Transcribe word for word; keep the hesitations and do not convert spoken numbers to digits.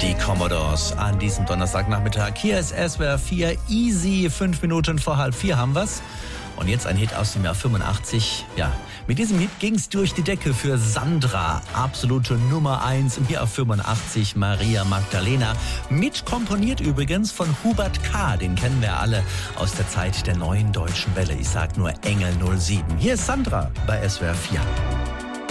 Die Commodores an diesem Donnerstagnachmittag. Hier ist S W R vier Easy. Fünf Minuten vor halb vier haben wir's. Und jetzt ein Hit aus dem Jahr fünfundachtzig. Ja, mit diesem Hit ging's durch die Decke für Sandra. Absolute Nummer eins im Jahr fünfundachtzig. Maria Magdalena. Mit komponiert übrigens von Hubert K. Den kennen wir alle aus der Zeit der neuen deutschen Welle. Ich sag nur Engel null sieben. Hier ist Sandra bei S W R vier.